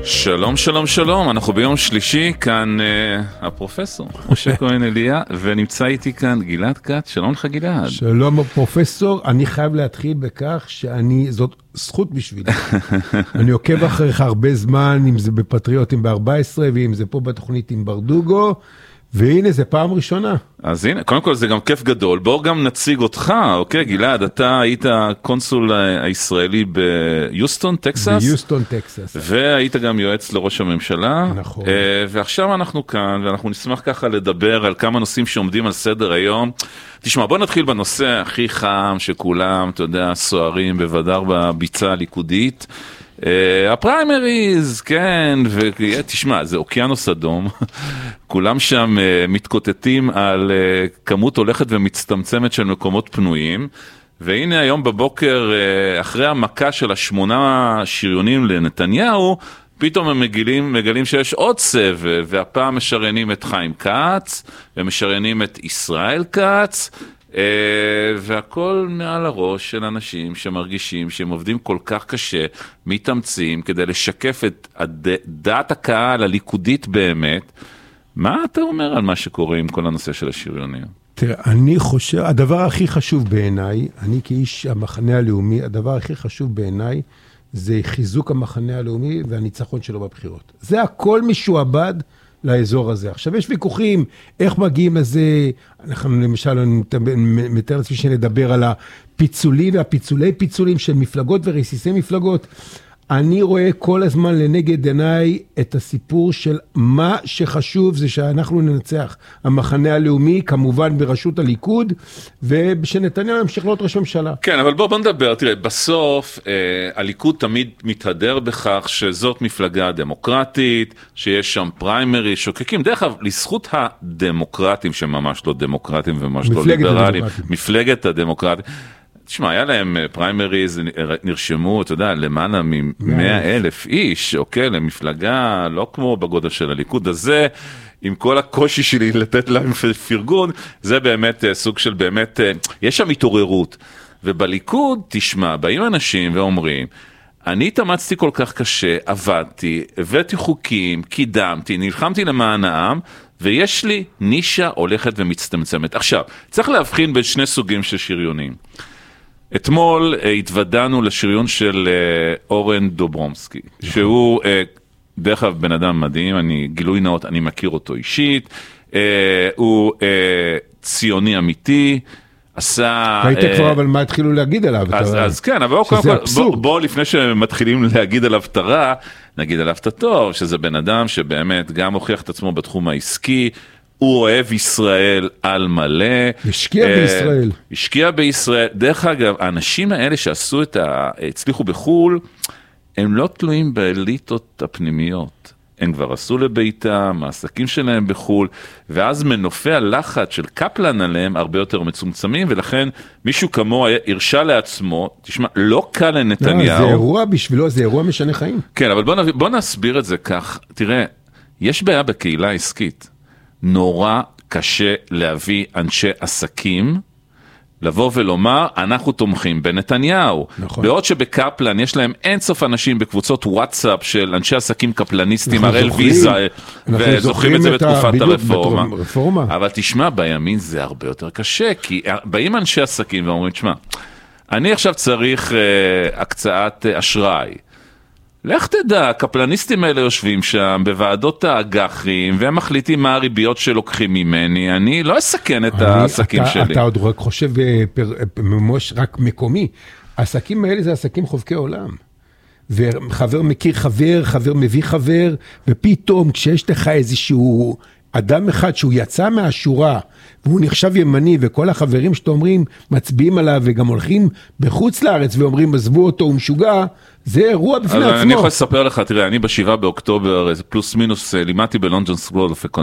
שלום, שלום, שלום, אנחנו ביום שלישי, כאן הפרופסור משה כהן אליה, ונמצא איתי כאן גלעד כץ. שלום לך גלעד. שלום הפרופסור, אני חייב להתחיל בכך זאת זכות בשבילי. אני עוקב אחריך הרבה זמן, אם זה בפטריוטים ב-14, ואם זה פה בתוכנית עם ברדוגו, והנה זה פעם ראשונה. אז הנה, קודם כל זה גם כיף גדול, בואו גם נציג אותך, אוקיי גלעד, אתה היית קונסול הישראלי ביוסטון, טקסס. ביוסטון, טקסס. והיית גם יועץ לראש הממשלה. נכון. ועכשיו אנחנו כאן, ואנחנו נשמח ככה לדבר על כמה נושאים שעומדים על סדר היום. תשמע, בוא נתחיל בנושא הכי חם שכולם, אתה יודע, סוערים בוודאר בביצה הליכודית. הפריימריז, כן, ותשמע, זה אוקיינוס אדום, כולם שם מתקוטטים על כמות הולכת ומצטמצמת של מקומות פנויים, והנה היום בבוקר, אחרי המכה של 8 שריונים לנתניהו, פתאום הם מגלים שיש עוד סבב, והפעם משריינים את חיים כץ, ומשריינים את ישראל כץ, והכל מעל הראש של אנשים שמרגישים שהם עובדים כל כך קשה, מתאמצים כדי לשקף את דעת הקהל הליכודית באמת. מה אתה אומר על מה שקורה עם כל הנושא של השריונים? תראה, אני חושב, הדבר הכי חשוב בעיניי, אני כאיש המחנה הלאומי, הדבר הכי חשוב בעיניי, זה חיזוק המחנה הלאומי והניצחון שלו בבחירות. זה הכל משועבד לאזור הזה. עכשיו יש ויכוחים, איך מגיעים לזה, אנחנו למשל, אני מתאר לעצמי שנדבר על הפיצולים והפיצולי פיצולים של מפלגות ורסיסי מפלגות. אני רואה כל הזמן לנגד עיניי את הסיפור של מה שחשוב זה שאנחנו ננצח המחנה הלאומי, כמובן בראשות הליכוד, ושנתניהו ימשיך להיות ראש ממשלה. כן, אבל בוא נדבר, תראה, בסוף הליכוד תמיד מתהדר בכך שזאת מפלגה דמוקרטית, שיש שם פריימרי, שוקקים, דרך אגב, לזכות הדמוקרטים שממש לא דמוקרטים וממש לא ליברליים, מפלגת הדמוקרטים, תשמע, היה להם פריימריז, נרשמו, אתה יודע, למעלה מ100,000 איש, אוקיי, למפלגה, לא כמו בגודל של הליכוד הזה, עם כל הקושי שלי לתת להם פרגון, זה באמת סוג של באמת, יש שם התעוררות, ובליכוד, תשמע, באים אנשים ואומרים, אני התאמצתי כל כך קשה, עבדתי, הבאתי חוקים, קידמתי, נלחמתי למען העם, ויש לי נישה הולכת ומצטמצמת. עכשיו, צריך להבחין בין שני סוגים של שריונים. אתמול התוודענו לשריון של אורן דוברומסקי, שהוא דרך אגב בן אדם מדהים, אני גילוי נאות, אני מכיר אותו אישית, הוא ציוני אמיתי, עשה... ראית כבר אבל מה התחילו להגיד עליו? אז כן, אבל בואו לפני שמתחילים להגיד עליו את הרע, נגיד עליו את הטוב, שזה בן אדם שבאמת גם הוכיח את עצמו בתחום העסקי, הוא אוהב ישראל על מלא. השקיע בישראל. דרך אגב, האנשים האלה שעשו הצליחו בחול, הם לא תלויים באליטות הפנימיות. הם כבר עשו לביתם, העסקים שלהם בחול, ואז מנופי הלחץ של קפלן עליהם הרבה יותר מצומצמים, ולכן מישהו כמו הרשה לעצמו, תשמע, לא קל לנתניהו. זה אירוע בשבילו, זה אירוע משנה חיים. כן, אבל בוא נסביר את זה כך. תראה, יש בעיה בקהילה העסקית. נורא קשה להביא אנשי עסקים, לבוא ולומר, אנחנו תומכים בנתניהו. נכון. בעוד שבקפלן יש להם אינסוף אנשים בקבוצות וואטסאפ של אנשי עסקים קפלניסטים, הראל ויזה, וזוכרים את זה בתקופת הרפורמה. אבל תשמע, בימין זה הרבה יותר קשה, כי באים אנשי עסקים ואומרים, תשמע, אני עכשיו צריך הקצאת אשראי, לך תדע, הקפלניסטים האלה יושבים שם בוועדות האג"חים, והם מחליטים מה הריביות שלוקחים ממני, אני לא אסכן את העסקים שלי. אתה עוד רק חושב ממש רק מקומי, העסקים האלה זה עסקים חובקי עולם, וחבר מכיר חבר, חבר מביא חבר, ופתאום כשיש לך איזשהו אדם אחד שהוא יצא מהשורה, והוא נחשב ימני, וכל החברים שאתה אומרים מצביעים עליו, וגם הולכים בחוץ לארץ ואומרים עזבו אותו, הוא משוגע, זה אירוע בפני עצמו. אני יכול לספר לך, תראה, אני ב7 באוקטובר, פלוס מינוס, לימדתי בלונדון סקול אוף אקונומיקס,